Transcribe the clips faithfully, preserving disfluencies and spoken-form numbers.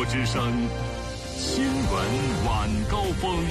国之声新闻晚高峰。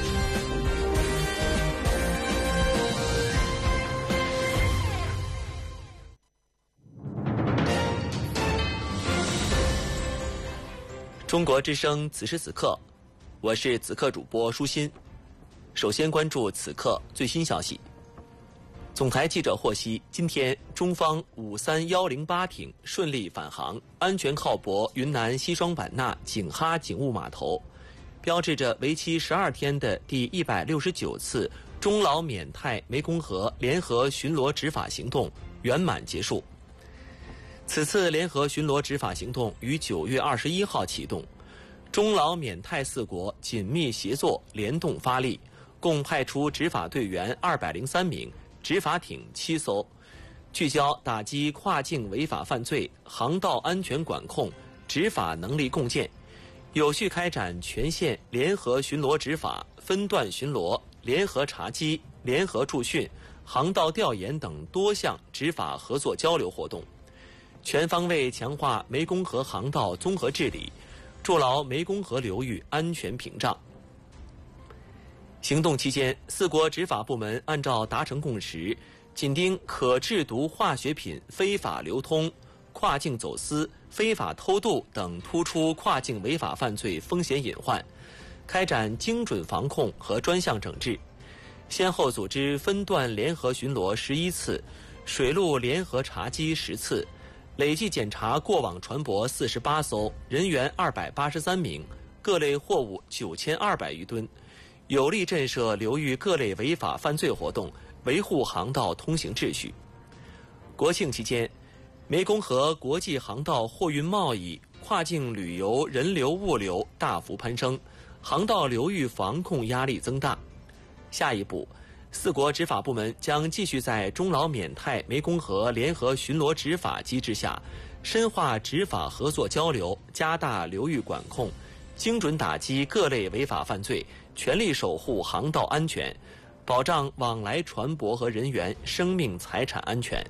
中国之声此时此刻，我是此刻主播舒心。首先关注此刻最新消息。总台记者获悉，今天中方五三一零八艇顺利返航，安全靠泊云南西双版纳景哈警务码头，标志着为期十二天的第一百六十九次中老缅泰湄公河联合巡逻执法行动圆满结束。此次联合巡逻执法行动于九月二十一号启动，中老缅泰四国紧密协作，联动发力，共派出执法队员二百零三名，执法艇七艘，聚焦打击跨境违法犯罪、航道安全管控、执法能力共建，有序开展全线联合巡逻执法、分段巡逻、联合查缉、联合驻训、航道调研等多项执法合作交流活动，全方位强化湄公河航道综合治理，筑牢湄公河流域安全屏障。行动期间，四国执法部门按照达成共识，紧盯可制毒化学品非法流通、跨境走私、非法偷渡等突出跨境违法犯罪风险隐患，开展精准防控和专项整治，先后组织分段联合巡逻十一次，水陆联合查缉十次，累计检查过往船舶四十八艘，人员二百八十三名，各类货物九千二百余吨，有力震慑流域各类违法犯罪活动，维护航道通行秩序。国庆期间，湄公河国际航道货运贸易、跨境旅游人流物流大幅攀升，航道流域防控压力增大。下一步，四国执法部门将继续在中老缅泰湄公河联合巡逻执法机制下，深化执法合作交流，加大流域管控，精准打击各类违法犯罪，全力守护航道安全，保障往来船舶和人员生命财产安全。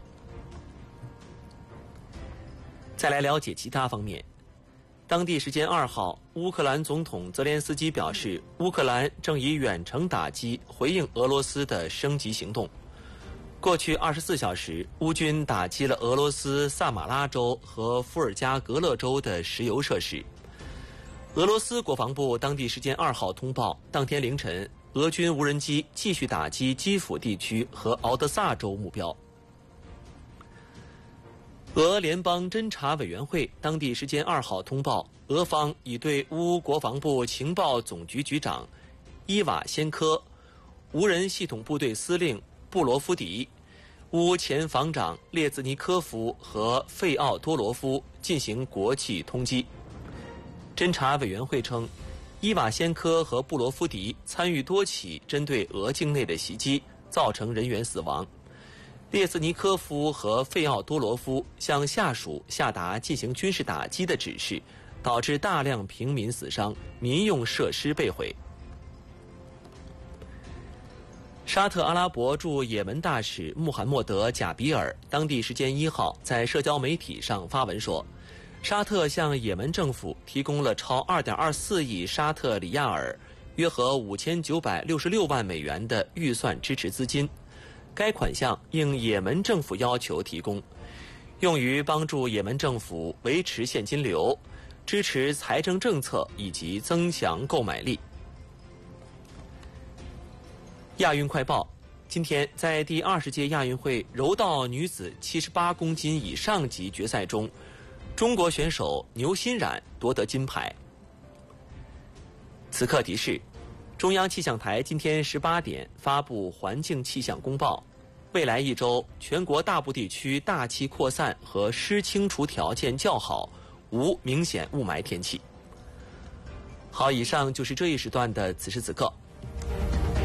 再来了解其他方面。当地时间二号，乌克兰总统泽连斯基表示，乌克兰正以远程打击回应俄罗斯的升级行动。过去二十四小时，乌军打击了俄罗斯萨马拉州和伏尔加格勒州的石油设施。俄罗斯国防部当地时间二号通报，当天凌晨，俄军无人机继续打击基辅地区和敖德萨州目标。俄联邦侦察委员会当地时间二号通报，俄方已对乌国防部情报总局局长伊瓦先科、无人系统部队司令布罗夫迪、乌前防长列兹尼科夫和费奥多罗夫进行国际通缉。侦察委员会称，伊瓦先科和布罗夫迪参与多起针对俄境内的袭击，造成人员死亡。列兹尼科夫和费奥多罗夫向下属下达进行军事打击的指示，导致大量平民死伤，民用设施被毁。沙特阿拉伯驻也门大使穆罕默德·贾比尔当地时间一号在社交媒体上发文说，沙特向也门政府提供了超 二点二四亿沙特里亚尔，约合五千九百六十六万美元的预算支持资金。该款项应也门政府要求提供，用于帮助也门政府维持现金流，支持财政政策以及增强购买力。亚运快报，今天在第二十届亚运会柔道女子七十八公斤以上级决赛中，中国选手牛欣冉夺得金牌。此刻提示，中央气象台今天十八点发布环境气象公报，未来一周全国大部地区大气扩散和湿清除条件较好，无明显雾霾天气。好，以上就是这一时段的此时此刻。